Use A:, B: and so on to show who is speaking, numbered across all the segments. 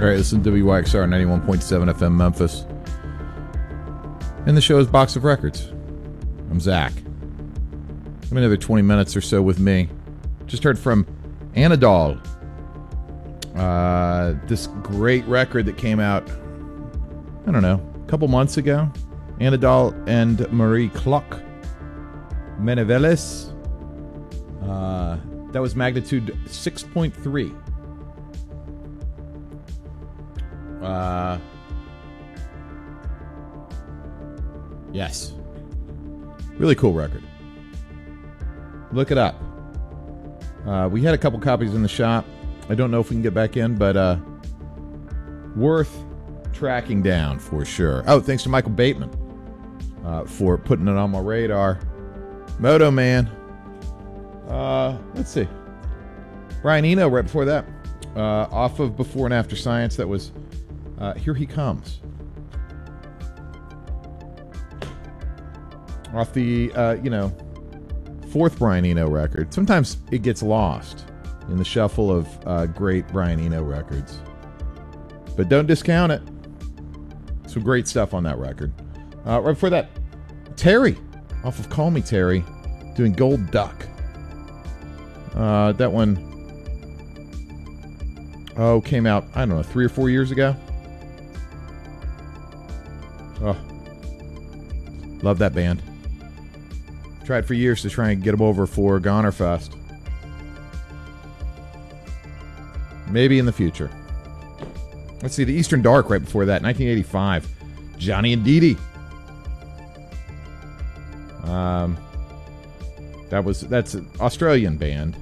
A: All right, listen to WYXR 91.7 FM Memphis. And the show is Box of Records. I'm Zach. Give me another 20 minutes or so with me. Just heard from Anadol. This great record that came out, I don't know, a couple months ago. Anadol and Marie Clock. Meneveles. That was magnitude 6.3. Yes. Really cool record. Look it up. We had a couple copies in the shop. I don't know if we can get back in, but worth tracking down for sure. Oh, thanks to Michael Bateman for putting it on my radar. Moto Man. Let's see. Brian Eno right before that. Off of Before and After Science. That was Here He Comes. Off the, fourth Brian Eno record. Sometimes it gets lost in the shuffle of great Brian Eno records. But don't discount it. Some great stuff on that record. Right before that, Terry, off of Call Me Terry, doing Gold Duck. That one, came out, I don't know, 3 or 4 years ago. Oh, love that band. Tried for years to try and get them over for Gonerfest. Maybe in the future. Let's see, the Eastern Dark right before that, 1985. Johnny and Dee Dee. That's an Australian band.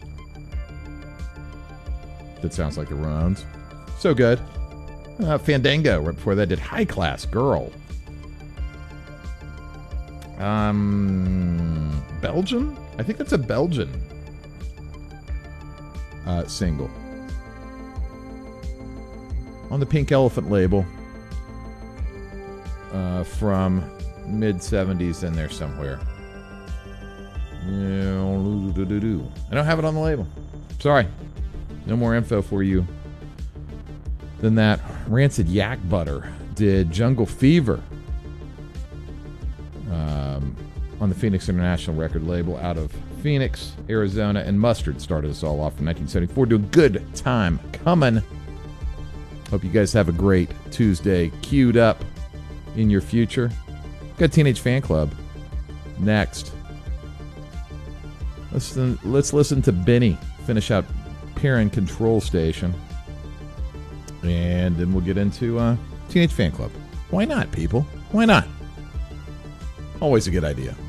A: That sounds like the Ramones. So good. Fandango right before that did High Class Girl. Belgian? I think that's a Belgian single. On the Pink Elephant label. From mid-70s in there somewhere. I don't have it on the label. Sorry. No more info for you than that. Rancid Yak Butter did Jungle Fever. On the Phoenix International record label out of Phoenix, Arizona, and Mustard started us all off in 1974. Doing Good Time Coming. Hope you guys have a great Tuesday queued up in your future. Got Teenage Fan Club next. Let's listen to Benny finish out Parent Control Station. And then we'll get into Teenage Fan Club. Why not, people? Why not? Always a good idea.